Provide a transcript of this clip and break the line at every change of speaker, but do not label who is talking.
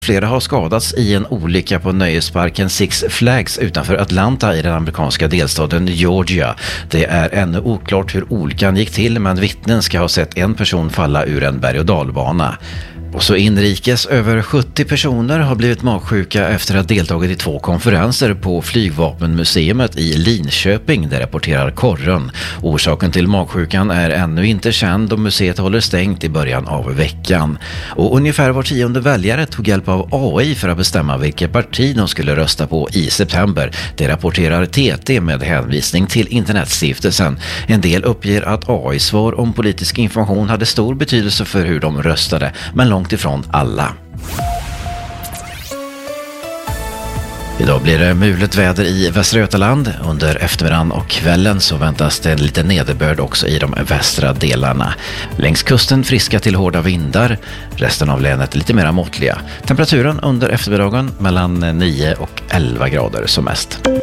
Flera har skadats i en olycka på nöjesparken Six Flags utanför Atlanta i den amerikanska delstaten Georgia. Det är ännu oklart hur olyckan gick till, men vittnen ska ha sett en person falla ur en berg- och dalbana. Och så inrikes, över 70 personer har blivit magsjuka efter att ha deltagit i 2 konferenser på Flygvapenmuseet i Linköping, där rapporterar Korren. Orsaken till magsjukan är ännu inte känd och museet håller stängt i början av veckan. Och ungefär var 10:e väljare tog hjälp av AI för att bestämma vilket parti de skulle rösta på i september. Det rapporterar TT med hänvisning till Internetstiftelsen. En del uppger att AI-svar om politisk information hade stor betydelse för hur de röstade, men långt ifrån alla. Idag blir det mulet väder i Västra Götaland. Under eftermiddagen och kvällen så väntas det lite nederbörd också i de västra delarna. Längs kusten friska till hårda vindar. Resten av länet lite mer måttliga. Temperaturen under eftermiddagen mellan 9 och 11 grader som mest.